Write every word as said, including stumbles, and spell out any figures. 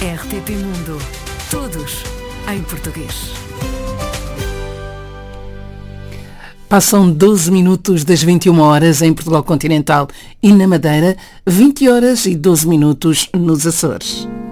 R T P Mundo. Todos em português. Passam doze minutos das vinte e uma horas em Portugal Continental e na Madeira, vinte horas e doze minutos nos Açores.